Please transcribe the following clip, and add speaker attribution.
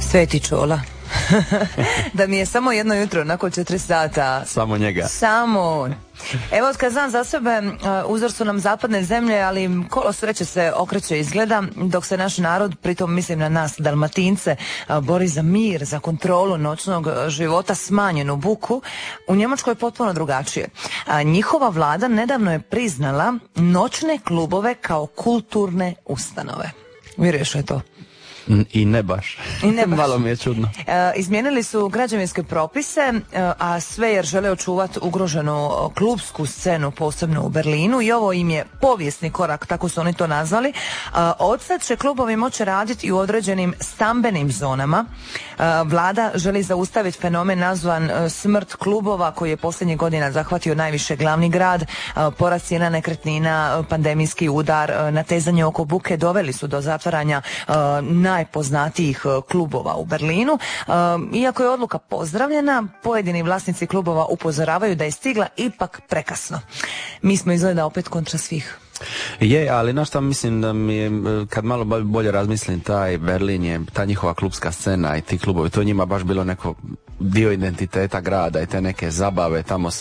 Speaker 1: Sveti Čola. Da mi je samo jedno jutro, nakon 4 sata.
Speaker 2: Samo njega.
Speaker 1: Samo on. Evo, kad znam za sebe, uzor su nam zapadne zemlje, ali kolo sreće se okreće izgleda, dok se naš narod, pritom mislim na nas Dalmatince, bori za mir, za kontrolu noćnog života, smanjenu buku. U Njemačkoj je potpuno drugačije. Njihova vlada nedavno je priznala noćne klubove kao kulturne ustanove. Vjeruješ li to?
Speaker 2: I ne baš. Malo mi je čudno.
Speaker 1: Izmijenili su građevinske propise, a sve jer žele očuvati ugroženu klubsku scenu, posebno u Berlinu, i ovo im je povijesni korak, tako su oni to nazvali. Odsad će klubovi moći raditi i u određenim stambenim zonama. Vlada želi zaustaviti fenomen nazvan smrt klubova, koji je posljednjih godina zahvatio najviše glavni grad. Porast cijena nekretnina, pandemijski udar, natezanje oko buke doveli su do zatvaranja najpoznatijih klubova u Berlinu. Iako je odluka pozdravljena, pojedini vlasnici klubova upozoravaju da je stigla ipak prekasno. Mi smo izgleda opet kontra svih.
Speaker 2: Je, ali na šta mislim da mi je, kad malo bolje razmislim, taj Berlin je, ta njihova klubska scena i ti klubovi, to njima baš bilo neko dio identiteta grada i te neke zabave tamo